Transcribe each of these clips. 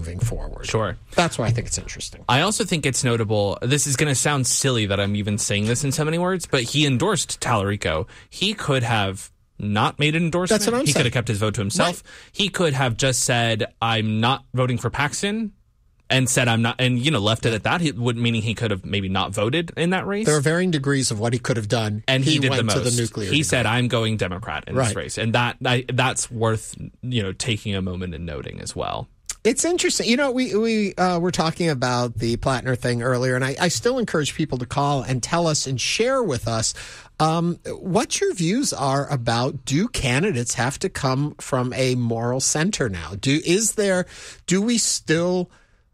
moving forward. Sure. That's why I think it's interesting. I also think it's notable. This is going to sound silly that I'm even saying this in so many words, but he endorsed Tallarico. He could have not made an endorsement. That's what I'm saying. He could have kept his vote to himself. Right. He could have just said, I'm not voting for Paxton. And said I'm not, and left it at that. Meaning he could have maybe not voted in that race. There are varying degrees of what he could have done, and he did went the most. To the nuclear. He said, "I'm going Democrat in this race," and that's worth taking a moment and noting as well. It's interesting. We were talking about the Plattner thing earlier, and I still encourage people to call and tell us and share with us what your views are about, do candidates have to come from a moral center now? Do we still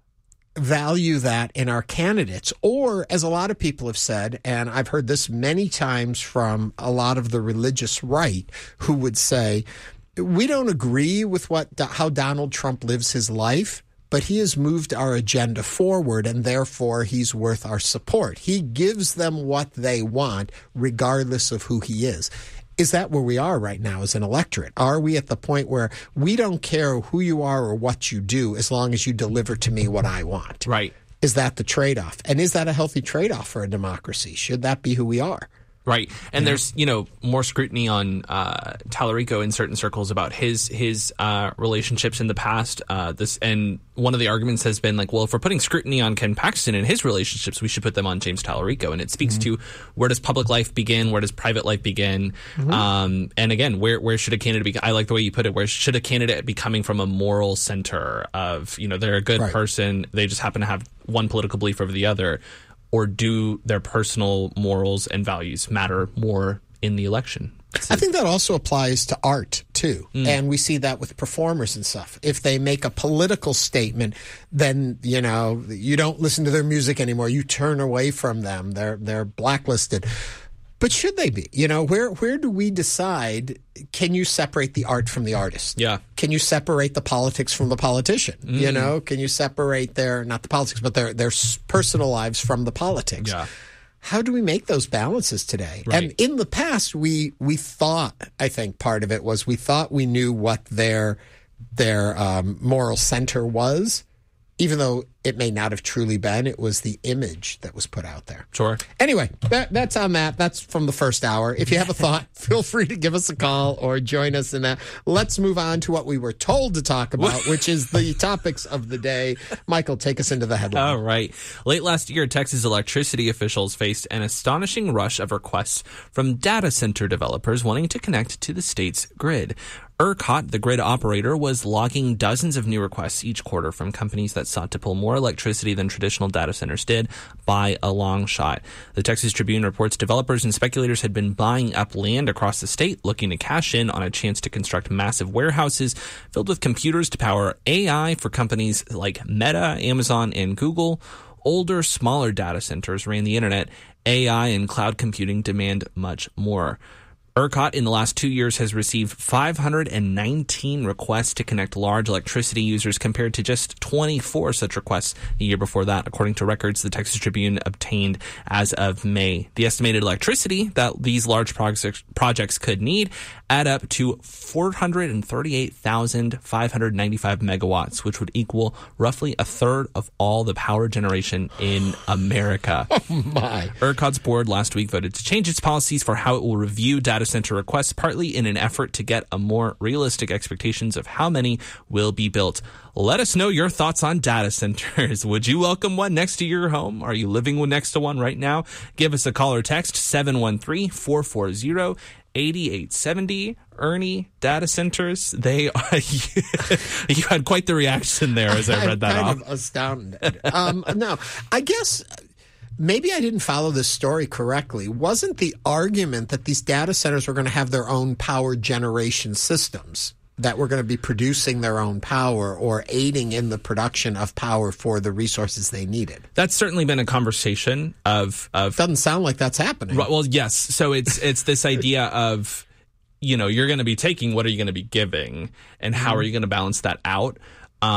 value that in our candidates? Or, as a lot of people have said, and I've heard this many times from a lot of the religious right, who would say, we don't agree with how Donald Trump lives his life, but he has moved our agenda forward, and therefore he's worth our support. He gives them what they want, regardless of who he is. Is that where we are right now as an electorate? Are we at the point where we don't care who you are or what you do as long as you deliver to me what I want? Right. Is that the trade-off? And is that a healthy trade-off for a democracy? Should that be who we are? Right. And there's, more scrutiny on Tallarico in certain circles about his relationships in the past. And one of the arguments has been like, well, if we're putting scrutiny on Ken Paxton and his relationships, we should put them on James Tallarico. And it speaks to where does public life begin? Where does private life begin? And again, where should a candidate be? I like the way you put it. Where should a candidate be coming from a moral center of, they're a good person. They just happen to have one political belief over the other. Or do their personal morals and values matter more in the election? I think that also applies to art, too. And we see that with performers and stuff. If they make a political statement, then, you don't listen to their music anymore. You turn away from them. They're blacklisted. But should they be? Where do we decide, can you separate the art from the artist? Yeah. Can you separate the politics from the politician? Can you separate not the politics, but their personal lives from the politics? Yeah. How do we make those balances today? Right. And in the past, we thought, I think part of it was we thought we knew what their moral center was, even though it may not have truly been. It was the image that was put out there. Sure. Anyway, that's on that. That's from the first hour. If you have a thought, feel free to give us a call or join us in that. Let's move on to what we were told to talk about, which is the topics of the day. Michael, take us into the headline. All right. Late last year, Texas electricity officials faced an astonishing rush of requests from data center developers wanting to connect to the state's grid. ERCOT, the grid operator, was logging dozens of new requests each quarter from companies that sought to pull more electricity than traditional data centers did by a long shot. The Texas Tribune reports developers and speculators had been buying up land across the state, looking to cash in on a chance to construct massive warehouses filled with computers to power AI for companies like Meta, Amazon, and Google. Older, smaller data centers ran the internet. AI and cloud computing demand much more. ERCOT in the last 2 years has received 519 requests to connect large electricity users compared to just 24 such requests the year before that, according to records the Texas Tribune obtained as of May. The estimated electricity that these large projects could need add up to 438,595 megawatts, which would equal roughly a third of all the power generation in America. Oh, my. ERCOT's board last week voted to change its policies for how it will review data center requests, partly in an effort to get a more realistic expectations of how many will be built. Let us know your thoughts on data centers. Would you welcome one next to your home? Are you living next to one right now? Give us a call or text 713-440-8870. Ernie, data centers, they are, you had quite the reaction there as I read that off. I'm kind of astounded. No, I guess maybe I didn't follow this story correctly. Wasn't the argument that these data centers were going to have their own power generation systems, that were going to be producing their own power or aiding in the production of power for the resources they needed? That's certainly been a conversation of doesn't sound like that's happening. Well, yes. So it's this idea of, you're going to be taking, what are you going to be giving, and how are you going to balance that out?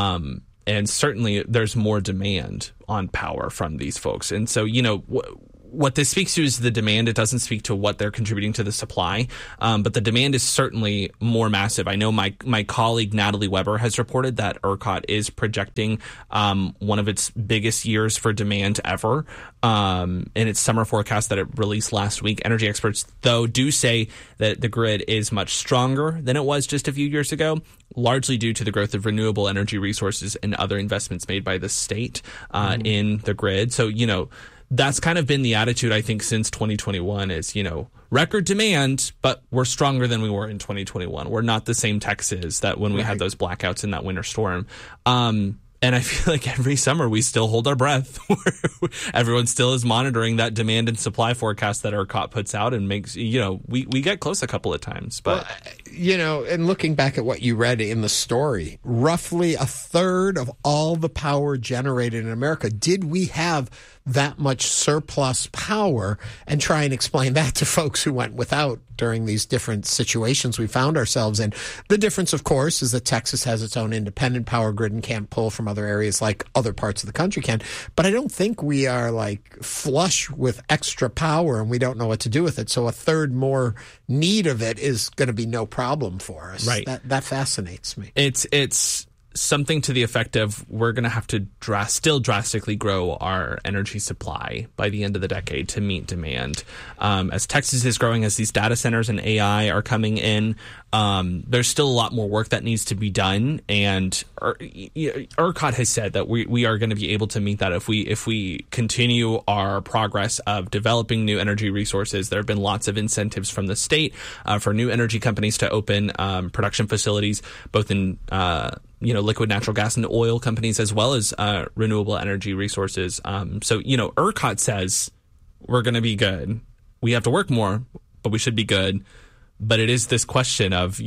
And certainly there's more demand on power from these folks. And so, what this speaks to is the demand. It doesn't speak to what they're contributing to the supply, but the demand is certainly more massive. I know my colleague Natalie Weber has reported that ERCOT is projecting one of its biggest years for demand ever in its summer forecast that it released last week. Energy experts, though, do say that the grid is much stronger than it was just a few years ago, largely due to the growth of renewable energy resources and other investments made by the state in the grid. So, that's kind of been the attitude, I think, since 2021 is, record demand, but we're stronger than we were in 2021. We're not the same Texas that when we had those blackouts in that winter storm. And I feel like every summer we still hold our breath. Everyone still is monitoring that demand and supply forecast that ERCOT puts out and makes, we get close a couple of times. But, and looking back at what you read in the story, roughly a third of all the power generated in America, did we have that much surplus power? And try and explain that to folks who went without during these different situations we found ourselves in. The difference, of course, is that Texas has its own independent power grid and can't pull from other areas like other parts of the country can. But I don't think we are flush with extra power and we don't know what to do with it. So a third more need of it is going to be no problem for us. Right. That fascinates me. It's something to the effect of we're going to have to still drastically grow our energy supply by the end of the decade to meet demand. As Texas is growing, as these data centers and AI are coming in, there's still a lot more work that needs to be done. And ERCOT has said that we are going to be able to meet that if we continue our progress of developing new energy resources. There have been lots of incentives from the state for new energy companies to open production facilities, both in liquid natural gas and oil companies, as well as renewable energy resources. So ERCOT says we're going to be good. We have to work more, but we should be good. But it is this question of,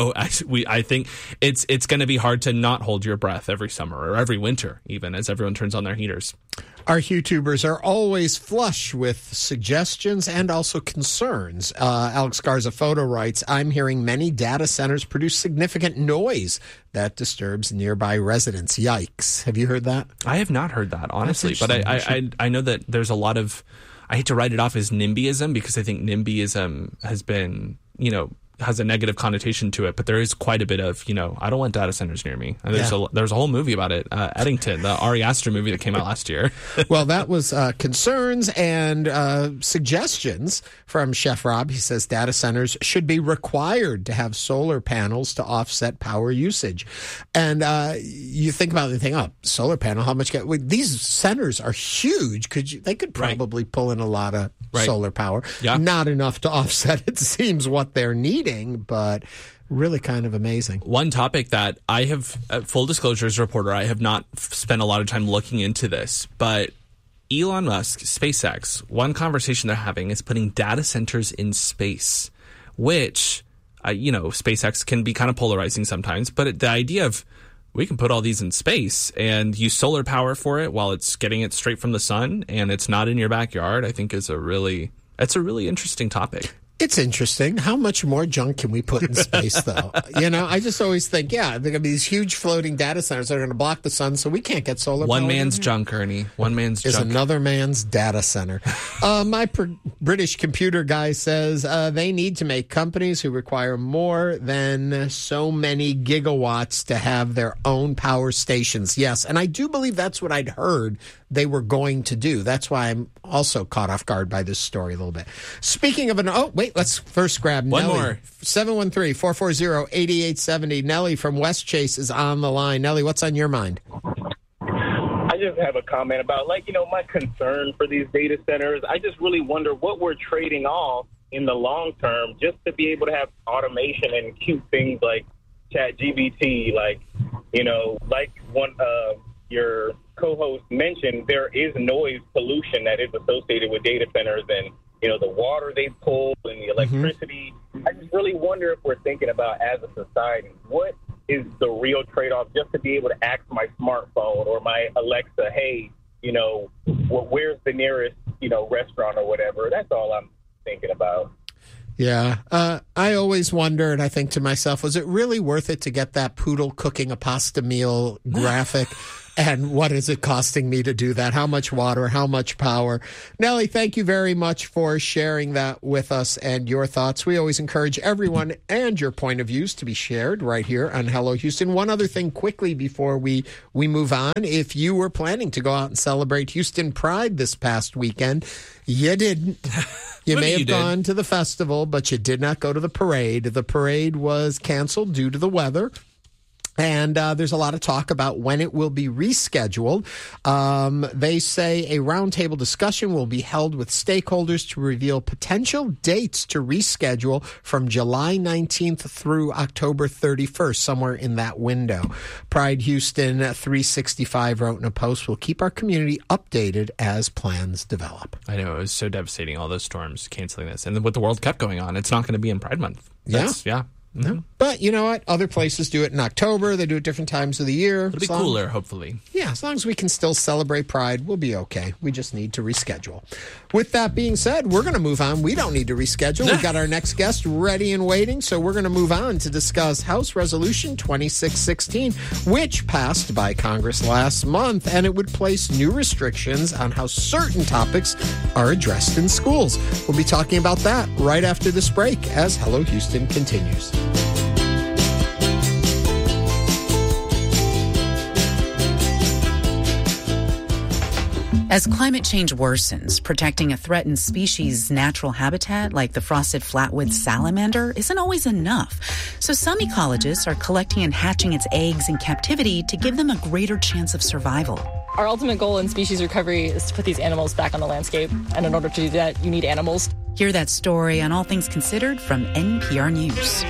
I think it's going to be hard to not hold your breath every summer or every winter, even as everyone turns on their heaters. Our YouTubers are always flush with suggestions and also concerns. Alex Garza Photo writes, I'm hearing many data centers produce significant noise that disturbs nearby residents. Yikes. Have you heard that? I have not heard that, honestly. But I know that there's a lot of, I hate to write it off as NIMBYism because I think NIMBYism has been, has a negative connotation to it, but there is quite a bit of, I don't want data centers near me. And there's a whole movie about it, Eddington, the Ari Aster movie that came out last year. Well, that was concerns and suggestions from Chef Rob. He says data centers should be required to have solar panels to offset power usage. And you think about it and think, solar panel, how much? These centers are huge. They could probably pull in a lot of solar power. Yeah. Not enough to offset, it seems, what they're needing, but really kind of amazing. One topic that I have, full disclosure as a reporter, I have not spent a lot of time looking into this, but Elon Musk, SpaceX, one conversation they're having is putting data centers in space, which, SpaceX can be kind of polarizing sometimes, but the idea of we can put all these in space and use solar power for it while it's getting it straight from the sun and it's not in your backyard, I think is a really interesting topic. It's interesting. How much more junk can we put in space, though? I just always think, there are going to be these huge floating data centers that are going to block the sun, so we can't get solar power. One man's junk, Ernie. One man's junk. Is another man's data center. My British computer guy says they need to make companies who require more than so many gigawatts to have their own power stations. Yes, and I do believe that's what I'd heard they were going to do. That's why I'm also caught off guard by this story a little bit. Speaking of let's first grab one Nellie. more. 713-440-8870. Nellie from West Chase is on the line. Nellie, what's on your mind? I just have a comment about, my concern for these data centers. I just really wonder what we're trading off in the long term just to be able to have automation and cute things like ChatGPT, your co-host mentioned, there is noise pollution that is associated with data centers and, the water they pull and the electricity. Mm-hmm. I just really wonder if we're thinking about, as a society, what is the real trade-off just to be able to ask my smartphone or my Alexa, hey, where's the nearest, restaurant or whatever? That's all I'm thinking about. Yeah. I always wonder, and I think to myself, was it really worth it to get that poodle cooking a pasta meal graphic And what is it costing me to do that? How much water? How much power? Nellie, thank you very much for sharing that with us and your thoughts. We always encourage everyone and your point of views to be shared right here on Hello Houston. One other thing quickly before we move on. If you were planning to go out and celebrate Houston Pride this past weekend, you didn't. You may have gone to the festival, but you did not go to the parade. The parade was canceled due to the weather. And there's a lot of talk about when it will be rescheduled. They say a roundtable discussion will be held with stakeholders to reveal potential dates to reschedule from July 19th through October 31st, somewhere in that window. Pride Houston 365 wrote in a post, "We'll keep our community updated as plans develop." I know, it was so devastating, all those storms canceling this. And with the World Cup going on, it's not going to be in Pride Month. Yeah. Mm-hmm. No. But you know what? Other places do it in October. They do it different times of the year. It'll be cooler, hopefully. Yeah, as long as we can still celebrate Pride, we'll be okay. We just need to reschedule. With that being said, we're going to move on. We don't need to reschedule. We've got our next guest ready and waiting, so we're going to move on to discuss House Resolution 2616, which passed by Congress last month, and it would place new restrictions on how certain topics are addressed in schools. We'll be talking about that right after this break as Hello Houston continues. As climate change worsens, protecting a threatened species' natural habitat like the frosted flatwood salamander isn't always enough. So some ecologists are collecting and hatching its eggs in captivity to give them a greater chance of survival. Our ultimate goal in species recovery is to put these animals back on the landscape. And in order to do that, you need animals. Hear that story on All Things Considered from NPR News.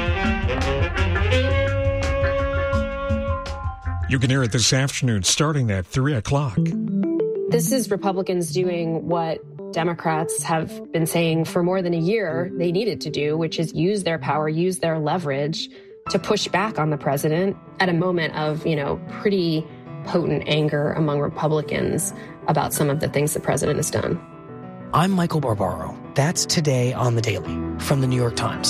You can hear it this afternoon starting at 3 o'clock. This is Republicans doing what Democrats have been saying for more than a year they needed to do, which is use their power, use their leverage to push back on the president at a moment of, pretty potent anger among Republicans about some of the things the president has done. I'm Michael Barbaro. That's Today on the Daily from the New York Times.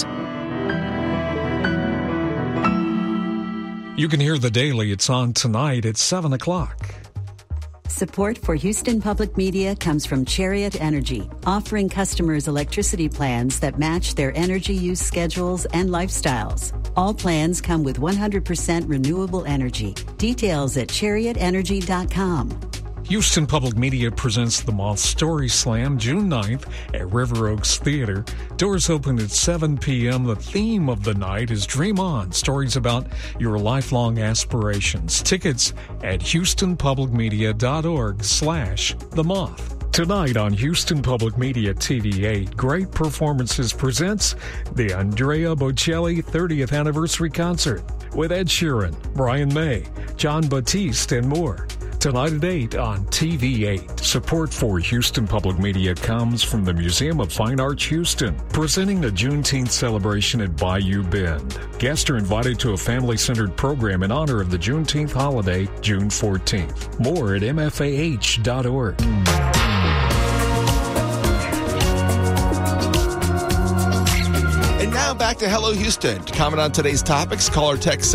You can hear The Daily. It's on tonight at 7 o'clock. Support for Houston Public Media comes from Chariot Energy, offering customers electricity plans that match their energy use schedules and lifestyles. All plans come with 100% renewable energy. Details at chariotenergy.com. Houston Public Media presents the Moth Story Slam June 9th at River Oaks Theater. Doors open at 7 p.m. The theme of the night is Dream On, stories about your lifelong aspirations. Tickets at houstonpublicmedia.org/The Moth. Tonight on Houston Public Media TV 8, Great Performances presents the Andrea Bocelli 30th Anniversary Concert with Ed Sheeran, Brian May, John Batiste, and more. Tonight at 8 on TV 8. Support for Houston Public Media comes from the Museum of Fine Arts Houston, presenting the Juneteenth celebration at Bayou Bend. Guests are invited to a family-centered program in honor of the Juneteenth holiday, June 14th. More at mfah.org. And now back to Hello Houston. To comment on today's topics, call or text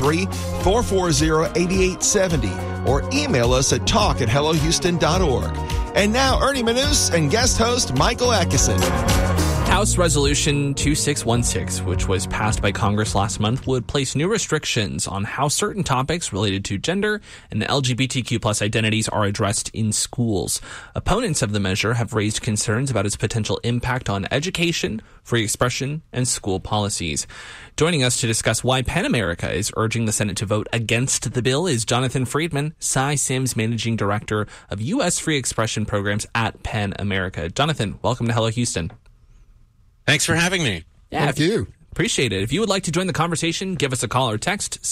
713-440-8870 or email us at talk@hellohouston.org. And now Ernie Manous and guest host Michael Atkinson. House Resolution 2616, which was passed by Congress last month, would place new restrictions on how certain topics related to gender and LGBTQ+ identities are addressed in schools. Opponents of the measure have raised concerns about its potential impact on education, free expression, and school policies. Joining us to discuss why PEN America is urging the Senate to vote against the bill is Jonathan Friedman, Cy Sims Managing Director of U.S. Free Expression Programs at PEN America. Jonathan, welcome to Hello Houston. Thanks for having me. Yeah, Thank you. Appreciate it. If you would like to join the conversation, give us a call or text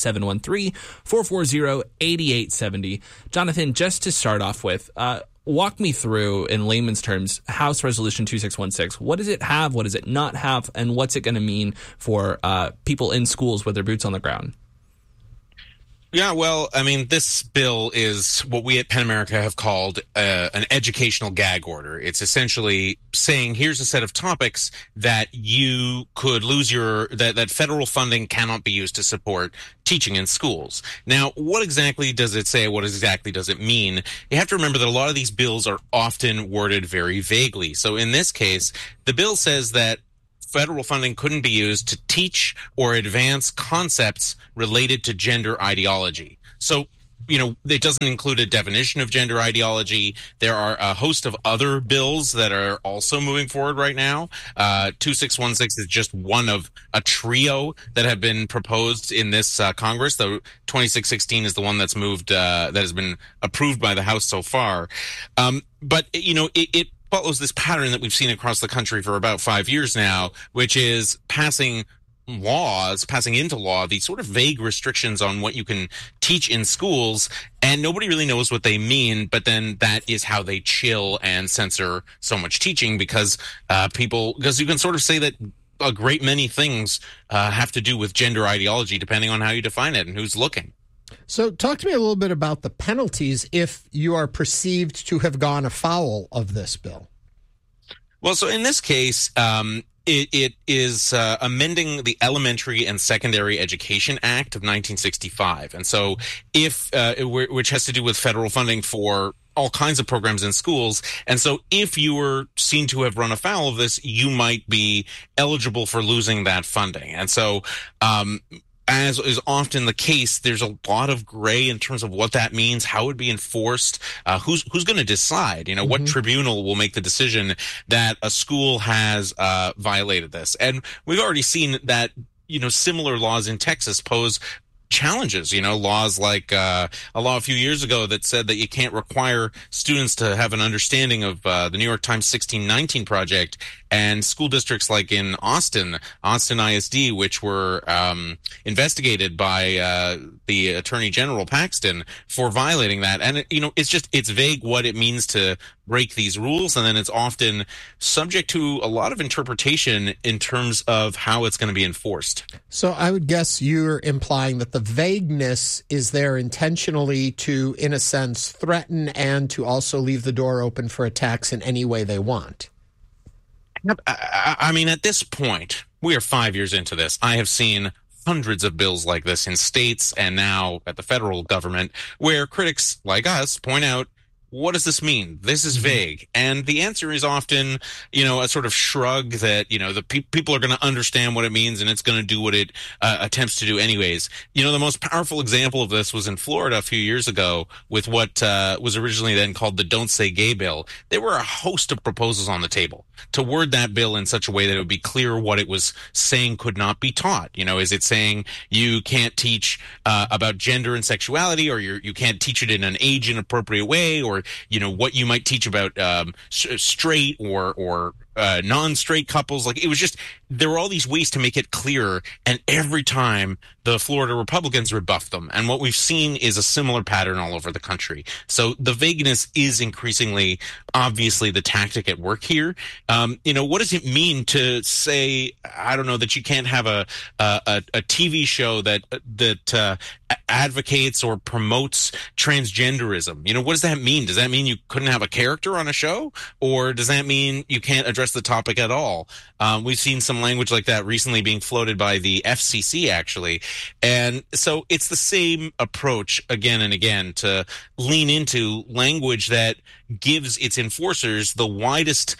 713-440-8870. Jonathan, just to start off with, walk me through, in layman's terms, House Resolution 2616. What does it have? What does it not have? And what's it going to mean for people in schools with their boots on the ground? Yeah, well, I mean, this bill is what we at PEN America have called an educational gag order. It's essentially saying, here's a set of topics that you could lose that federal funding cannot be used to support teaching in schools. Now, what exactly does it say? What exactly does it mean? You have to remember that a lot of these bills are often worded very vaguely. So in this case, the bill says that federal funding couldn't be used to teach or advance concepts related to gender ideology. So, it doesn't include a definition of gender ideology. There are a host of other bills that are also moving forward right now. 2616 is just one of a trio that have been proposed in this Congress. The 2616 is the one that's moved, that has been approved by the House so far. But it follows this pattern that we've seen across the country for about 5 years now, which is passing into law these sort of vague restrictions on what you can teach in schools, and nobody really knows what they mean, but then that is how they chill and censor so much teaching because you can sort of say that a great many things have to do with gender ideology depending on how you define it and who's looking. So talk to me a little bit about the penalties if you are perceived to have gone afoul of this bill. Well, so in this case, it is amending the Elementary and Secondary Education Act of 1965. And so which has to do with federal funding for all kinds of programs in schools. And so if you were seen to have run afoul of this, you might be eligible for losing that funding. And so, as is often the case, there's a lot of gray in terms of what that means, how it would be enforced, who's going to decide, what tribunal will make the decision that a school has violated this. And we've already seen that, similar laws in Texas pose challenges, laws like a law a few years ago that said that you can't require students to have an understanding of the New York Times 1619 Project, and school districts like in Austin ISD, which were investigated by the Attorney General Paxton for violating that. And it's vague what it means to break these rules, and then it's often subject to a lot of interpretation in terms of how it's going to be enforced. So I would guess you're implying that the vagueness is there intentionally to, in a sense, threaten and to also leave the door open for attacks in any way they want. I mean, at this point, we are 5 years into this. I have seen hundreds of bills like this in states and now at the federal government where critics like us point out, what does this mean? This is vague. And the answer is often, a sort of shrug that, the people are going to understand what it means and it's going to do what it attempts to do anyways. The most powerful example of this was in Florida a few years ago with what was originally then called the Don't Say Gay bill. There were a host of proposals on the table to word that bill in such a way that it would be clear what it was saying could not be taught. Is it saying you can't teach about gender and sexuality, or you can't teach it in an age inappropriate way, or what you might teach about straight or non-straight couples? Like, it was just, there were all these ways to make it clearer, and every time the Florida Republicans rebuffed them. And what we've seen is a similar pattern all over the country. So the vagueness is increasingly, obviously, the tactic at work here. What does it mean to say, I don't know, that you can't have a TV show that advocates or promotes transgenderism? What does that mean? Does that mean you couldn't have a character on a show? Or does that mean you can't address the topic at all? We've seen some language like that recently being floated by the FCC, actually. And so it's the same approach again and again to lean into language that gives its enforcers the widest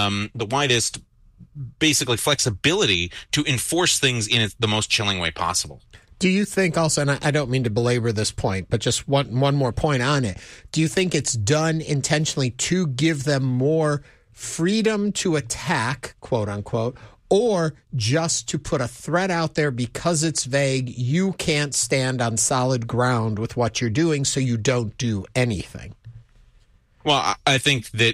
basically flexibility to enforce things in the most chilling way possible. Do you think also, and I don't mean to belabor this point, but just one more point on it, do you think it's done intentionally to give them more freedom to attack, quote unquote, or just to put a threat out there because it's vague, you can't stand on solid ground with what you're doing, so you don't do anything? Well, I think that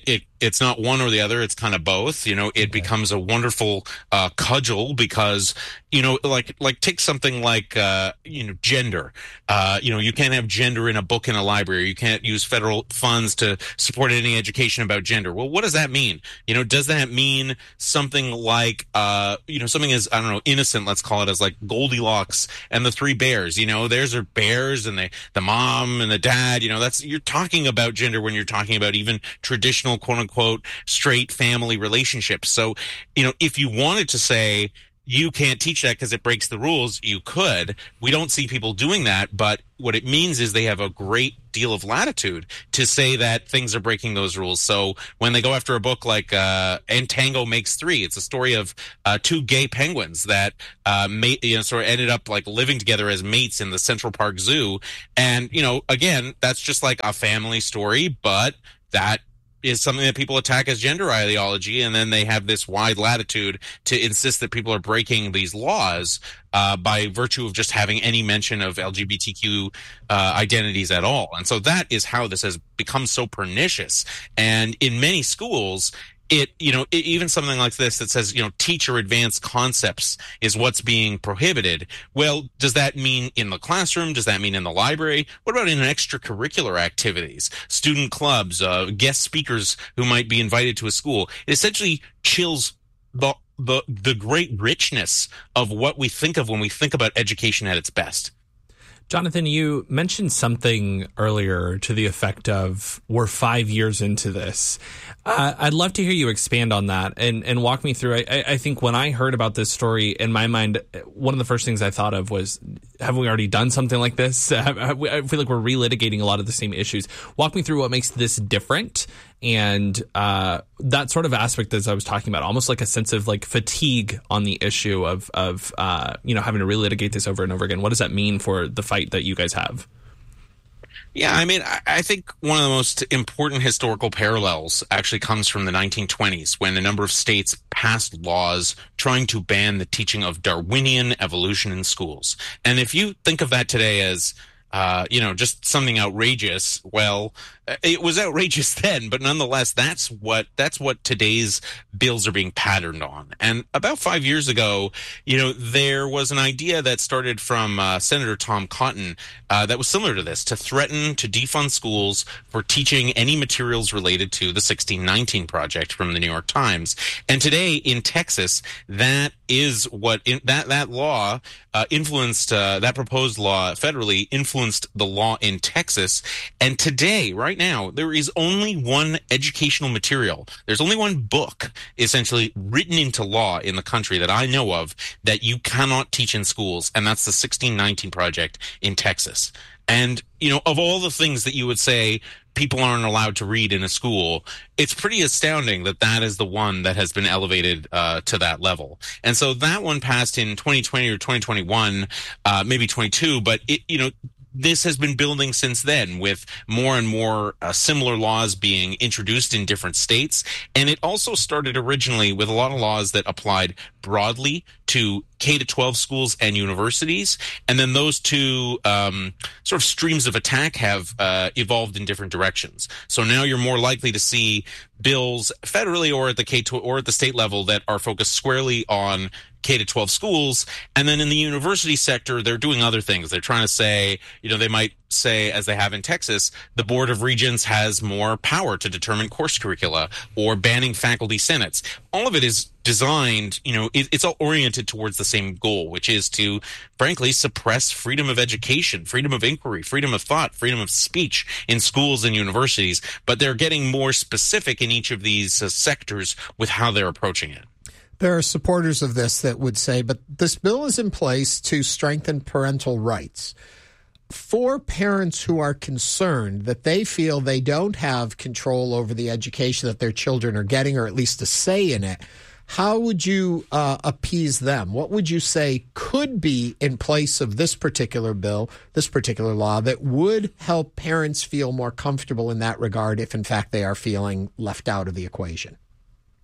it's not one or the other. It's kind of both. It becomes a wonderful cudgel because, like take something like, gender. You can't have gender in a book in a library. You can't use federal funds to support any education about gender. Well, what does that mean? Does that mean something like, something as, I don't know, innocent, let's call it, as like Goldilocks and the Three Bears? Theirs are bears and the mom and the dad. You're talking about gender when you're talking about even traditional, quote unquote, straight family relationships. So, if you wanted to say, you can't teach that because it breaks the rules, you could. We don't see people doing that, but what it means is they have a great deal of latitude to say that things are breaking those rules. So when they go after a book like And Tango Makes Three, it's a story of two gay penguins that sort of ended up like living together as mates in the Central Park Zoo. And, again, that's just like a family story, but that is something that people attack as gender ideology, and then they have this wide latitude to insist that people are breaking these laws by virtue of just having any mention of LGBTQ identities at all. And so that is how this has become so pernicious. And in many schools, even something like this that says, teacher advanced concepts is what's being prohibited. Well, does that mean in the classroom? Does that mean in the library? What about in extracurricular activities, student clubs, guest speakers who might be invited to a school? It essentially chills the great richness of what we think of when we think about education at its best. Jonathan, you mentioned something earlier to the effect of we're 5 years into this. I'd love to hear you expand on that and walk me through. I think when I heard about this story, in my mind, one of the first things I thought of was, have we already done something like this? I feel like we're relitigating a lot of the same issues. Walk me through what makes this different and that sort of aspect as I was talking about, almost like a sense of like fatigue on the issue of having to relitigate this over and over again. What does that mean for the fight that you guys have? Yeah, I mean, I think one of the most important historical parallels actually comes from the 1920s, when a number of states passed laws trying to ban the teaching of Darwinian evolution in schools. And if you think of that today as just something outrageous, well, it was outrageous then, but nonetheless, that's what today's bills are being patterned on. And about 5 years ago, there was an idea that started from Senator Tom Cotton that was similar to this, to threaten to defund schools for teaching any materials related to the 1619 Project from the New York Times. And today in Texas, that is what that law influenced, that proposed law federally influenced the law in Texas. And today, right now, there is only one educational material. There's only one book essentially written into law in the country that I know of that you cannot teach in schools, and that's the 1619 Project in Texas. And, of all the things that you would say people aren't allowed to read in a school, it's pretty astounding that that is the one that has been elevated to that level. And so that one passed in 2020 or 2021, maybe 22, but this has been building since then, with more and more similar laws being introduced in different states. And it also started originally with a lot of laws that applied broadly to K-12 schools and universities. And then those two sort of streams of attack have evolved in different directions. So now you're more likely to see bills federally or at the K-12 or at the state level that are focused squarely on K-12 schools. And then in the university sector, they're doing other things. They're trying to say, they might say, as they have in Texas, the Board of Regents has more power to determine course curricula, or banning faculty senates. All of it is designed, it's all oriented towards the same goal, which is to, frankly, suppress freedom of education, freedom of inquiry, freedom of thought, freedom of speech in schools and universities. But they're getting more specific in each of these sectors with how they're approaching it. There are supporters of this that would say, but this bill is in place to strengthen parental rights. For parents who are concerned that they feel they don't have control over the education that their children are getting, or at least a say in it, how would you appease them? What would you say could be in place of this particular bill, this particular law, that would help parents feel more comfortable in that regard if, in fact, they are feeling left out of the equation?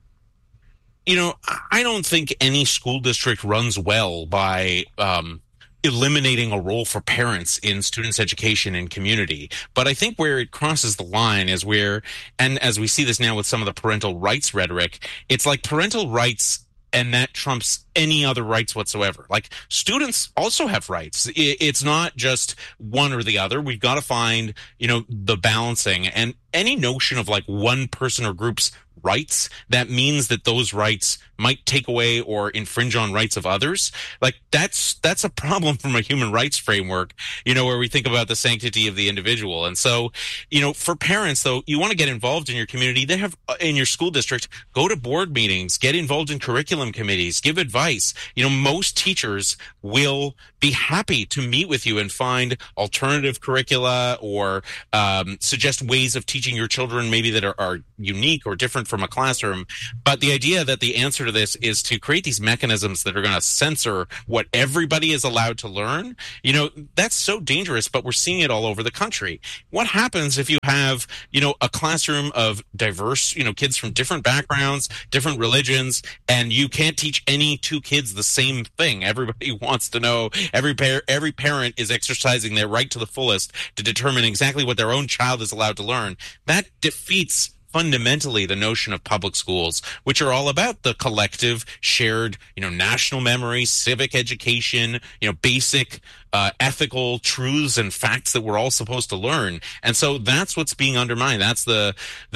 I don't think any school district runs well by eliminating a role for parents in students' education and community. But I think where it crosses the line is where, and as we see this now with some of the parental rights rhetoric, it's like parental rights and that trumps any other rights whatsoever. Like, students also have rights. It's not just one or the other. We've got to find, the balancing, and any notion of like one person or group's rights that means that those rights might take away or infringe on rights of others. Like, that's a problem from a human rights framework, where we think about the sanctity of the individual. And so, for parents, though, you want to get involved in your community. They have in your school district, go to board meetings, get involved in curriculum committees, give advice. Most teachers will be happy to meet with you and find alternative curricula or suggest ways of teaching your children maybe that are unique or different from a classroom. But the idea that the answer to this is to create these mechanisms that are going to censor what everybody is allowed to learn, that's so dangerous, but we're seeing it all over the country. What happens if you have, a classroom of diverse, kids from different backgrounds, different religions, and you can't teach any two kids the same thing? Everybody wants to know, every parent is exercising their right to the fullest to determine exactly what their own child is allowed to learn. That defeats fundamentally the notion of public schools, which are all about the collective, shared, national memory, civic education, basic ethical truths and facts that we're all supposed to learn. And so that's what's being undermined. That's the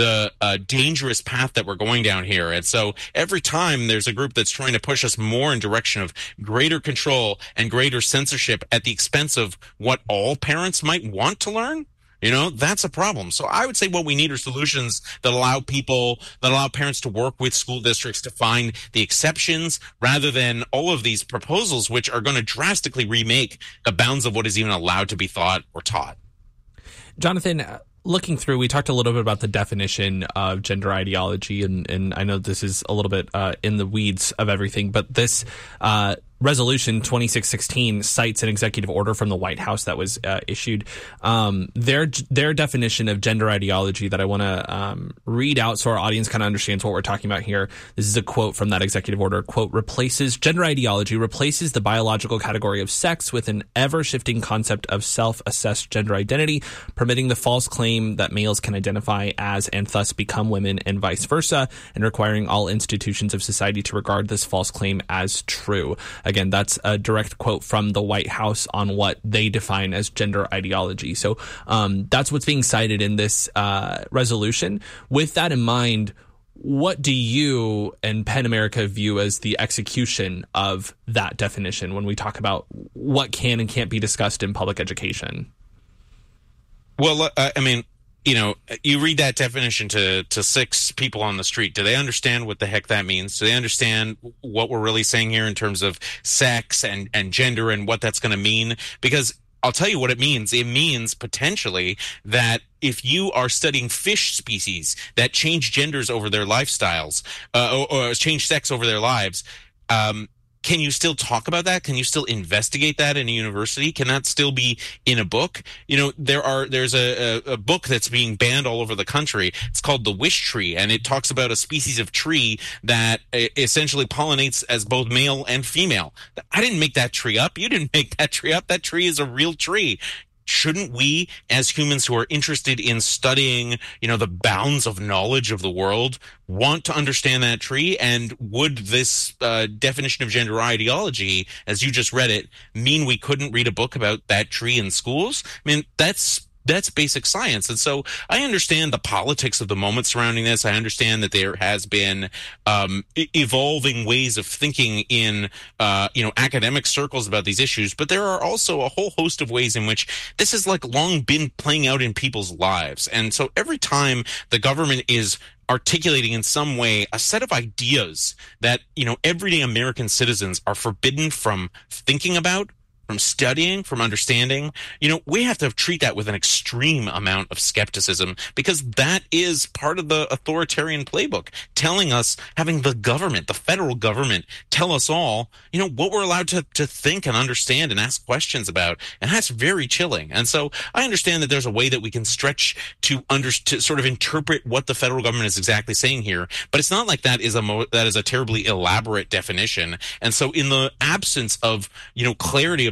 dangerous path that we're going down here. And so every time there's a group that's trying to push us more in direction of greater control and greater censorship at the expense of what all parents might want to learn, that's a problem. So I would say what we need are solutions that allow parents to work with school districts to find the exceptions rather than all of these proposals, which are going to drastically remake the bounds of what is even allowed to be thought or taught. Jonathan, looking through, we talked a little bit about the definition of gender ideology, and I know this is a little bit in the weeds of everything, but this Resolution 2616 cites an executive order from the White House that was issued. Their definition of gender ideology that I want to read out so our audience kind of understands what we're talking about here. This is a quote from that executive order. Quote, gender ideology replaces the biological category of sex with an ever-shifting concept of self-assessed gender identity, permitting the false claim that males can identify as and thus become women and vice versa, and requiring all institutions of society to regard this false claim as true. Again, that's a direct quote from the White House on what they define as gender ideology. So that's what's being cited in this resolution. With that in mind, what do you and PEN America view as the execution of that definition when we talk about what can and can't be discussed in public education? Well, you read that definition to 6 people on the street. Do they understand what the heck that means? Do they understand what we're really saying here in terms of sex and gender and what that's going to mean? Because I'll tell you what it means. It means potentially that if you are studying fish species that change genders over their lifestyles, or change sex over their lives, can you still talk about that? Can you still investigate that in a university? Can that still be in a book? There's a book that's being banned all over the country. It's called The Wish Tree, and it talks about a species of tree that essentially pollinates as both male and female. I didn't make that tree up. You didn't make that tree up. That tree is a real tree. Shouldn't we, as humans who are interested in studying, the bounds of knowledge of the world, want to understand that tree? And would this definition of gender ideology, as you just read it, mean we couldn't read a book about that tree in schools? I mean, that's basic science. And so I understand the politics of the moment surrounding this. I understand that there has been evolving ways of thinking in academic circles about these issues, but there are also a whole host of ways in which this has long been playing out in people's lives. And so every time the government is articulating in some way a set of ideas that everyday American citizens are forbidden from thinking about, from studying, from understanding, we have to treat that with an extreme amount of skepticism, because that is part of the authoritarian playbook, telling us, having the government, the federal government, tell us all, what we're allowed to think and understand and ask questions about. And that's very chilling. And so I understand that there's a way that we can stretch to sort of interpret what the federal government is exactly saying here, but it's not like that is a terribly elaborate definition. And so in the absence of, clarity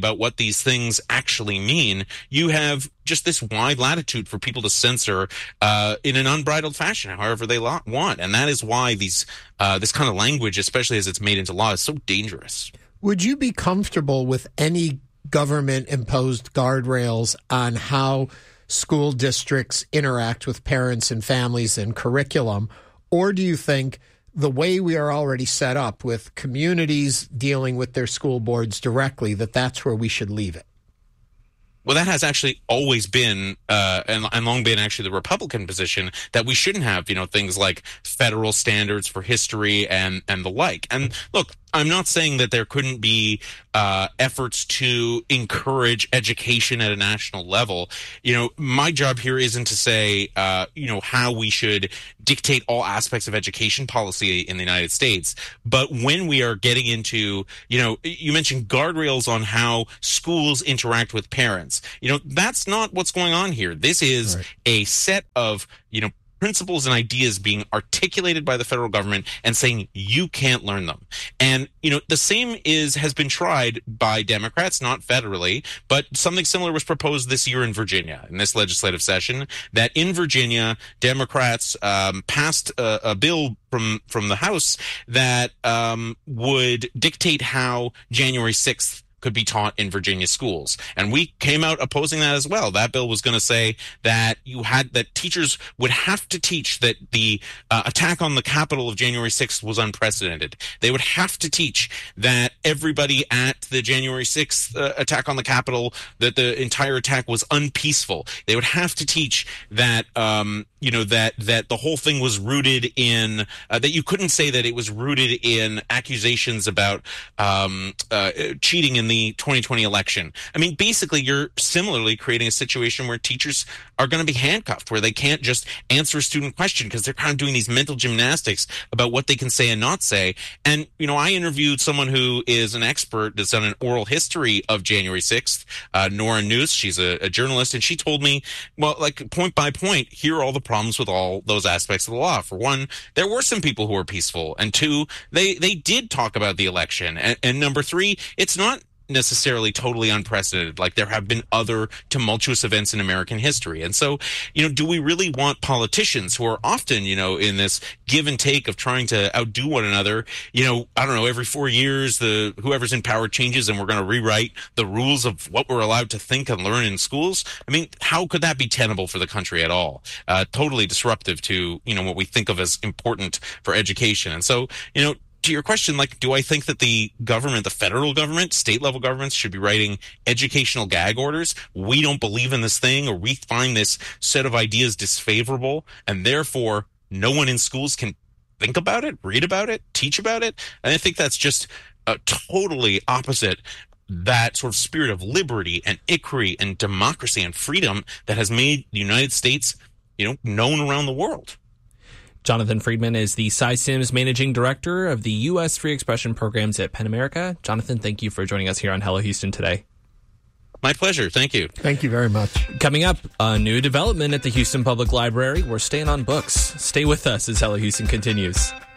about what these things actually mean, you have just this wide latitude for people to censor in an unbridled fashion, however they want. And that is why this kind of language, especially as it's made into law, is so dangerous. Would you be comfortable with any government-imposed guardrails on how school districts interact with parents and families and curriculum? Or do you think the way we are already set up with communities dealing with their school boards directly, that's where we should leave it? Well, that has actually always been and long been actually the Republican position, that we shouldn't have, things like federal standards for history and the like. And look, I'm not saying that there couldn't be efforts to encourage education at a national level. My job here isn't to say, how we should dictate all aspects of education policy in the United States. But when we are getting into, you mentioned guardrails on how schools interact with parents. That's not what's going on here. This is a set of, principles and ideas being articulated by the federal government and saying you can't learn them. And, the same has been tried by Democrats, not federally, but something similar was proposed this year in Virginia, in this legislative session, that in Virginia, Democrats passed a bill from the House that would dictate how January 6th could be taught in Virginia schools. And we came out opposing that as well. That bill was going to say that that teachers would have to teach that the attack on the Capitol of January 6th was unprecedented. They would have to teach that everybody at the January 6th attack on the Capitol, that the entire attack was unpeaceful. They would have to teach that that the whole thing was rooted in that you couldn't say that it was rooted in accusations about cheating in the 2020 election. I mean, basically, you're similarly creating a situation where teachers are going to be handcuffed, where they can't just answer a student question because they're kind of doing these mental gymnastics about what they can say and not say. And, I interviewed someone who is an expert that's done an oral history of January 6th, Nora Noose. She's a journalist, and she told me, well, like point by point, here are all the problems with all those aspects of the law. For one, there were some people who were peaceful, and two, they did talk about the election. And number three, it's not necessarily totally unprecedented. Like, there have been other tumultuous events in American history. And so, do we really want politicians who are often, in this give and take of trying to outdo one another, I don't know, every 4 years, whoever's in power changes and we're going to rewrite the rules of what we're allowed to think and learn in schools? I mean, how could that be tenable for the country at all? Totally disruptive to, what we think of as important for education. And so, to your question, do I think that the government, the federal government, state level governments should be writing educational gag orders? We don't believe in this thing, or we find this set of ideas disfavorable, and therefore no one in schools can think about it, read about it, teach about it. And I think that's just totally opposite that sort of spirit of liberty and inquiry and democracy and freedom that has made the United States, known around the world. Jonathan Friedman is the Cy Sims Managing Director of the U.S. Free Expression Programs at PEN America. Jonathan, thank you for joining us here on Hello Houston today. My pleasure. Thank you. Thank you very much. Coming up, a new development at the Houston Public Library. We're staying on books. Stay with us as Hello Houston continues.